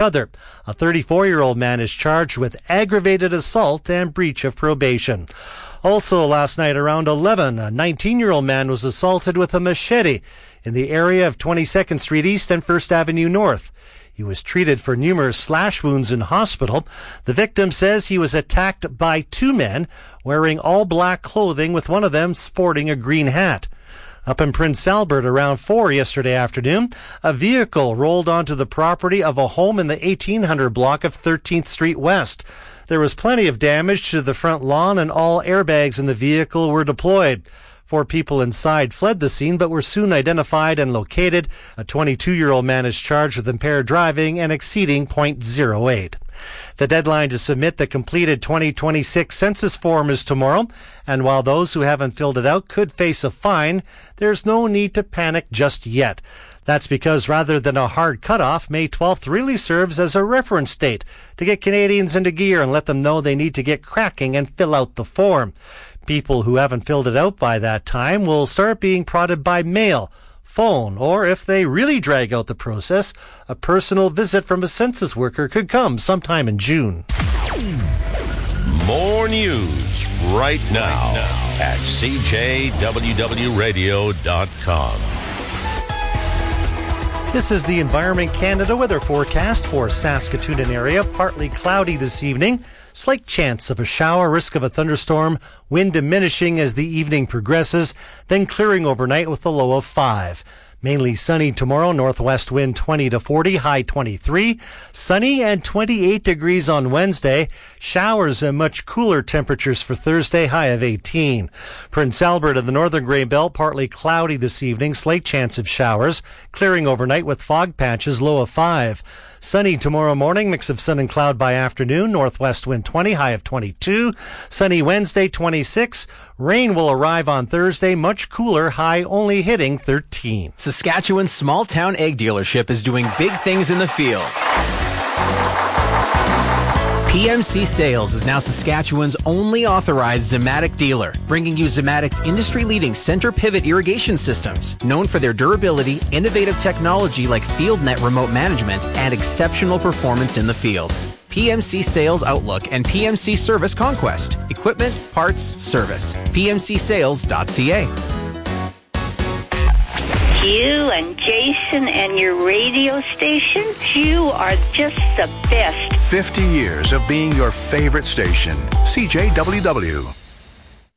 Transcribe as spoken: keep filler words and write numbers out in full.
brother. A thirty-four-year-old man is charged with aggravated assault and breach of probation. Also last night around eleven, a nineteen-year-old man was assaulted with a machete in the area of twenty-second Street East and First Avenue North. He was treated for numerous slash wounds in hospital. The victim says he was attacked by two men wearing all black clothing, with one of them sporting a green hat. Up in Prince Albert around four yesterday afternoon, a vehicle rolled onto the property of a home in the eighteen hundred block of thirteenth Street West. There was plenty of damage to the front lawn, and all airbags in the vehicle were deployed. Four people inside fled the scene but were soon identified and located. A twenty-two-year-old man is charged with impaired driving and exceeding point zero eight. The deadline to submit the completed twenty twenty-six census form is tomorrow, and while those who haven't filled it out could face a fine, there's no need to panic just yet. That's because rather than a hard cutoff, May twelfth really serves as a reference date to get Canadians into gear and let them know they need to get cracking and fill out the form. People who haven't filled it out by that time will start being prodded by mail, phone, or if they really drag out the process, a personal visit from a census worker could come sometime in June. More news right now at C J W W radio dot com. This is the Environment Canada weather forecast for Saskatoon and area. Partly cloudy this evening. Slight chance of a shower, risk of a thunderstorm, wind diminishing as the evening progresses, then clearing overnight with a low of five. Mainly sunny tomorrow, northwest wind twenty to forty, high twenty-three. Sunny and twenty-eight degrees on Wednesday. Showers and much cooler temperatures for Thursday, high of eighteen. Prince Albert and the northern Grey Belt, partly cloudy this evening, slight chance of showers, clearing overnight with fog patches, low of five. Sunny tomorrow morning, mix of sun and cloud by afternoon, northwest wind twenty, high of twenty-two. Sunny Wednesday, twenty-six. Rain will arrive on Thursday, much cooler, high only hitting thirteen. Saskatchewan's small town egg dealership is doing big things in the field. P M C Sales is now Saskatchewan's only authorized Zematic dealer, bringing you Zematic's industry-leading center pivot irrigation systems, known for their durability, innovative technology like FieldNet remote management, and exceptional performance in the field. P M C Sales Outlook and P M C Service Conquest. Equipment, parts, service. P M C sales dot C A. You and Jason and your radio station, you are just the best. fifty years of being your favorite station. C J W W.